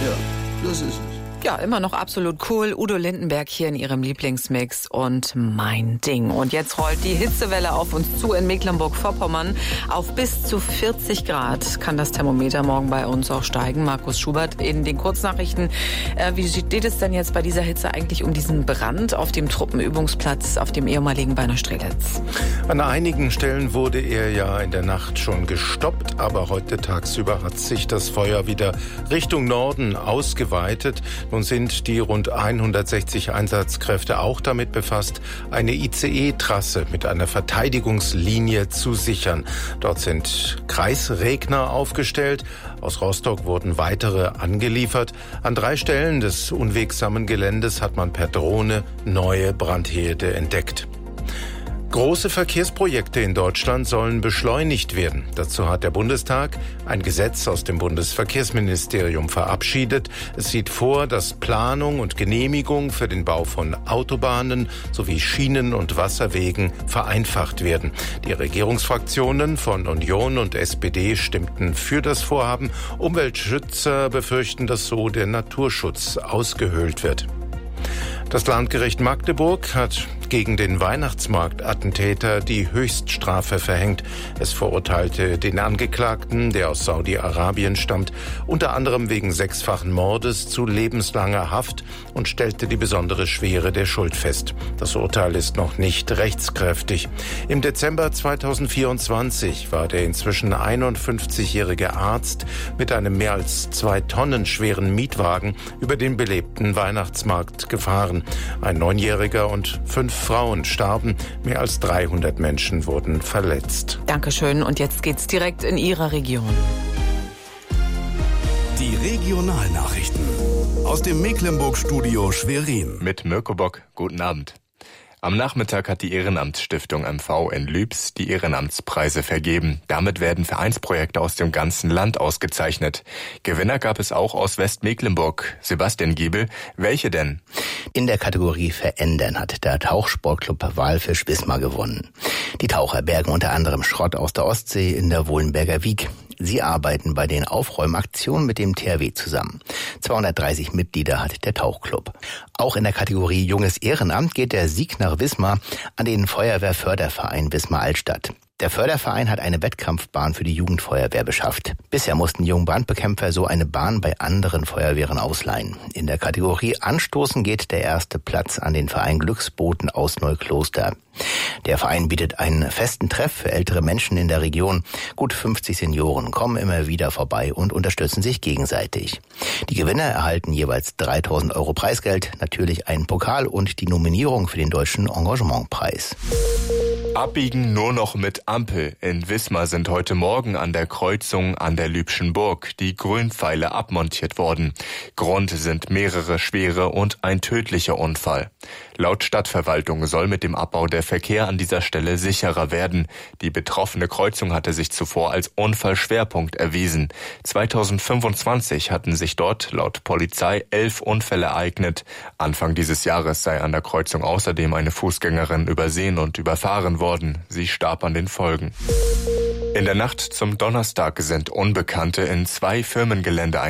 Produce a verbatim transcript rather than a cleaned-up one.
Ja, das ist es. Ja, immer noch absolut cool. Udo Lindenberg hier in ihrem Lieblingsmix und Mein Ding. Und jetzt rollt die Hitzewelle auf uns zu in Mecklenburg-Vorpommern. Auf bis zu vierzig Grad kann das Thermometer morgen bei uns auch steigen. Markus Schubert in den Kurznachrichten. Äh, wie steht es denn jetzt bei dieser Hitze eigentlich um diesen Brand auf dem Truppenübungsplatz auf dem ehemaligen Beiner Strelitz? An einigen Stellen wurde er ja in der Nacht schon gestoppt, aber heute tagsüber hat sich das Feuer wieder Richtung Norden ausgeweitet. Nun sind die rund hundertsechzig Einsatzkräfte auch damit befasst, eine I C E-Trasse mit einer Verteidigungslinie zu sichern. Dort sind Kreisregner aufgestellt. Aus Rostock wurden weitere angeliefert. An drei Stellen des unwegsamen Geländes hat man per Drohne neue Brandherde entdeckt. Große Verkehrsprojekte in Deutschland sollen beschleunigt werden. Dazu hat der Bundestag ein Gesetz aus dem Bundesverkehrsministerium verabschiedet. Es sieht vor, dass Planung und Genehmigung für den Bau von Autobahnen sowie Schienen- und Wasserwegen vereinfacht werden. Die Regierungsfraktionen von Union und S P D stimmten für das Vorhaben. Umweltschützer befürchten, dass so der Naturschutz ausgehöhlt wird. Das Landgericht Magdeburg hat gegen den Weihnachtsmarktattentäter die Höchststrafe verhängt. Es verurteilte den Angeklagten, der aus Saudi-Arabien stammt, unter anderem wegen sechsfachen Mordes zu lebenslanger Haft und stellte die besondere Schwere der Schuld fest. Das Urteil ist noch nicht rechtskräftig. Im Dezember zweitausendvierundzwanzig war der inzwischen einundfünfzigjährige Arzt mit einem mehr als zwei Tonnen schweren Mietwagen über den belebten Weihnachtsmarkt gefahren. Ein Neunjähriger und fünf Frauen starben, mehr als dreihundert Menschen wurden verletzt. Dankeschön und jetzt geht's direkt in Ihrer Region. Die Regionalnachrichten aus dem Mecklenburg-Studio Schwerin. Mit Mirko Bock, guten Abend. Am Nachmittag hat die Ehrenamtsstiftung M V in Lübs die Ehrenamtspreise vergeben. Damit werden Vereinsprojekte aus dem ganzen Land ausgezeichnet. Gewinner gab es auch aus Westmecklenburg. Sebastian Giebel, welche denn? In der Kategorie Verändern hat der Tauchsportclub Walfisch Wismar gewonnen. Die Taucher bergen unter anderem Schrott aus der Ostsee in der Wohlenberger Wiek. Sie arbeiten bei den Aufräumaktionen mit dem T H W zusammen. zweihundertdreißig Mitglieder hat der Tauchclub. Auch in der Kategorie Junges Ehrenamt geht der Sieg nach Wismar an den Feuerwehrförderverein Wismar-Altstadt. Der Förderverein hat eine Wettkampfbahn für die Jugendfeuerwehr beschafft. Bisher mussten junge Brandbekämpfer so eine Bahn bei anderen Feuerwehren ausleihen. In der Kategorie Anstoßen geht der erste Platz an den Verein Glücksboten aus Neukloster. Der Verein bietet einen festen Treff für ältere Menschen in der Region. Gut fünfzig Senioren kommen immer wieder vorbei und unterstützen sich gegenseitig. Die Gewinner erhalten jeweils dreitausend Euro Preisgeld, natürlich einen Pokal und die Nominierung für den Deutschen Engagementpreis. Abbiegen nur noch mit Ampel. In Wismar sind heute Morgen an der Kreuzung an der Lübschen Burg die Grünpfeile abmontiert worden. Grund sind mehrere schwere und ein tödlicher Unfall. Laut Stadtverwaltung soll mit dem Abbau der Verkehr an dieser Stelle sicherer werden. Die betroffene Kreuzung hatte sich zuvor als Unfallschwerpunkt erwiesen. zweitausendfünfundzwanzig hatten sich dort laut Polizei elf Unfälle ereignet. Anfang dieses Jahres sei an der Kreuzung außerdem eine Fußgängerin übersehen und überfahren worden. Sie starb an den Folgen. In der Nacht zum Donnerstag sind Unbekannte in zwei Firmengelände